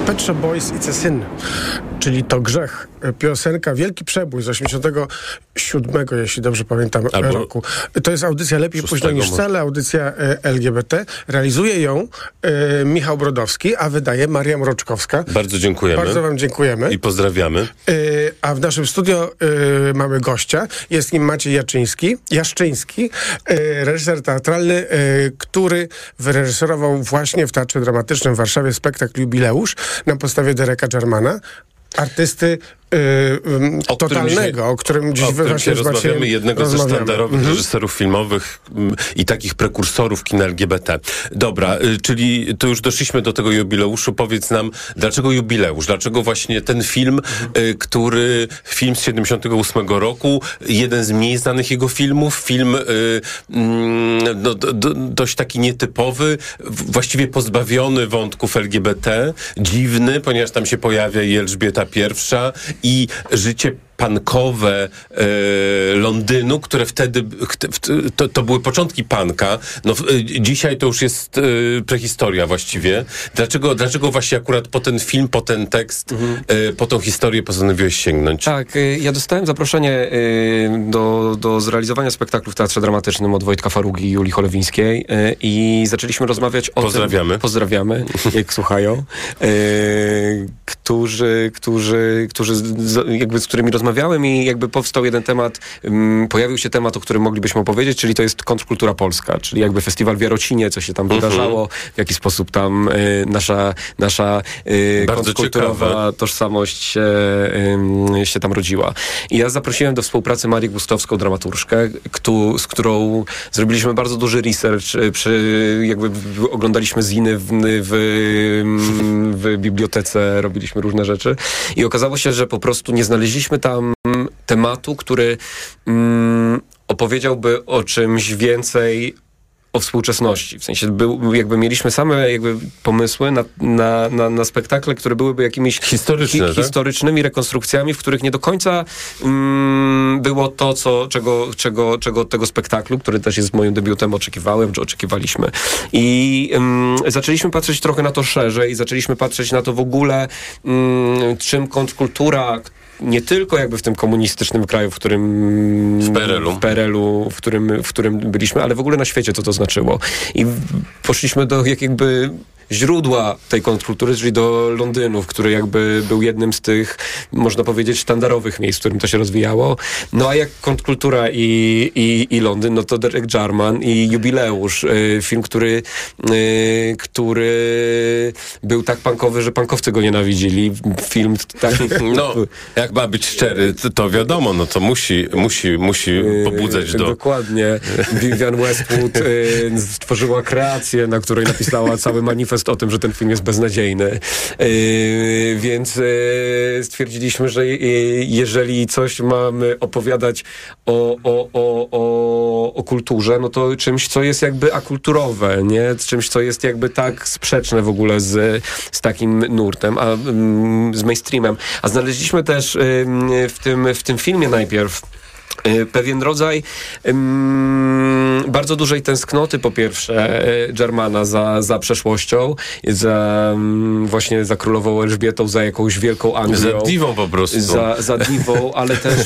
Pet Shop Boys It's a Sin, czyli To Grzech. Piosenka, wielki przebój z 87, jeśli dobrze pamiętam, roku. To jest audycja Lepiej późno niż wcale, audycja LGBT. Realizuje ją Michał Brodowski, a wydaje Maria Mroczkowska. Bardzo dziękujemy. Bardzo wam dziękujemy. I pozdrawiamy. A w naszym studio mamy gościa. Jest nim Maciej Jaszczyński, reżyser teatralny, który wyreżyserował właśnie w Teatrze Dramatycznym w Warszawie spektakl Jubileusz na podstawie Dereka Jarmana, artysty totalnego, o którym dziś właśnie rozmawiamy, jednego ze sztandarowych reżyserów filmowych i takich prekursorów kina LGBT. Dobra, czyli to już doszliśmy do tego jubileuszu. Powiedz nam, dlaczego jubileusz? Dlaczego właśnie ten film, film z 78 roku, jeden z mniej znanych jego filmów, film dość taki nietypowy, właściwie pozbawiony wątków LGBT, dziwny, ponieważ tam się pojawia i Elżbieta I i życie punkowe Londynu, które wtedy to były początki punka. Dzisiaj to już jest prehistoria właściwie. Dlaczego właśnie akurat po ten film, po ten tekst, po tą historię postanowiłeś sięgnąć? Tak, ja dostałem zaproszenie do zrealizowania spektaklu w Teatrze Dramatycznym od Wojtka Farugi i Julii Cholewińskiej i zaczęliśmy rozmawiać o tym... Pozdrawiamy, jak słuchają. Z którymi rozmawiałem i jakby powstał jeden temat, pojawił się temat, o którym moglibyśmy opowiedzieć, czyli to jest kontrkultura polska, czyli jakby festiwal w Jarocinie, co się tam wydarzało, w jaki sposób tam nasza kontrkulturowa tożsamość się tam rodziła. I ja zaprosiłem do współpracy Marię Gustowską, dramaturżkę, z którą zrobiliśmy bardzo duży research, jakby oglądaliśmy ziny w bibliotece, robiliśmy różne rzeczy i okazało się, że po prostu nie znaleźliśmy tam tematu, który opowiedziałby o czymś więcej o współczesności. W sensie mieliśmy same pomysły na spektakle, które byłyby jakimiś historycznymi rekonstrukcjami, w których nie do końca było to, czego tego spektaklu, który też jest moim debiutem, oczekiwaliśmy. I zaczęliśmy patrzeć trochę na to szerzej, zaczęliśmy patrzeć na to w ogóle, czym kontrkultura, nie tylko jakby w tym komunistycznym kraju, w PRL-u, w którym byliśmy, ale w ogóle na świecie, co to znaczyło. I poszliśmy do jakby źródła tej kontrkultury, czyli do Londynu, który jakby był jednym z tych, można powiedzieć, sztandarowych miejsc, w którym to się rozwijało. No a jak kontrkultura i Londyn, no to Derek Jarman i Jubileusz. Film, który był tak punkowy, że punkowcy go nienawidzili. Film taki... No, jak ma być szczery, to wiadomo, no to musi pobudzać do... Dokładnie. Vivienne Westwood stworzyła kreację, na której napisała cały manifest o tym, że ten film jest beznadziejny. Więc stwierdziliśmy, że jeżeli coś mamy opowiadać o kulturze, no to czymś, co jest jakby akulturowe, nie? Czymś, co jest jakby tak sprzeczne w ogóle z takim nurtem, z mainstreamem. A znaleźliśmy też w tym filmie najpierw pewien rodzaj bardzo dużej tęsknoty, po pierwsze, Jarmana za przeszłością, właśnie za królową Elżbietą, za jakąś wielką Anglią. Za diwą po prostu. Za diwą, ale też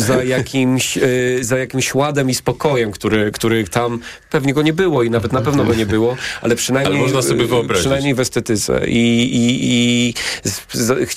za jakimś ładem i spokojem, który tam pewnie go nie było i nawet na pewno go nie było, ale przynajmniej, można sobie wyobrazić. Przynajmniej w estetyce.